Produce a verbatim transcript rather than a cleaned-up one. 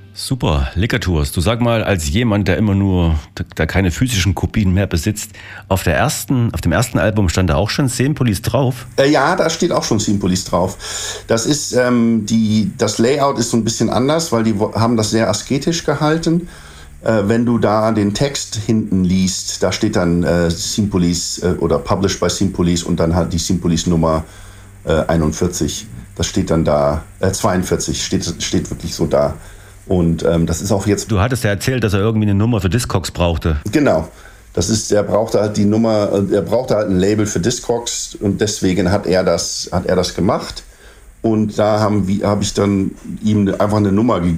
Super, Liquor-Tours. Du sag mal, als jemand, der immer nur, der keine physischen Kopien mehr besitzt, auf der ersten, auf dem ersten Album stand da auch schon Scene Police drauf? Äh, ja, da steht auch schon Scene Police drauf. Das ist, ähm, die, das Layout ist so ein bisschen anders, weil die haben das sehr asketisch gehalten. Äh, wenn du da den Text hinten liest, da steht dann äh, Scene Police äh, oder Published by Scene Police und dann halt die Scene Police Nummer äh, einundvierzig. Das steht dann da, äh, zweiundvierzig steht, steht wirklich so da. Und ähm, das ist auch jetzt... Du hattest ja erzählt, dass er irgendwie eine Nummer für Discogs brauchte. Genau. Das ist, er brauchte halt die Nummer, er brauchte halt ein Label für Discogs und deswegen hat er das, hat er das gemacht. Und da haben, wie, habe ich dann ihm einfach eine Nummer gegeben.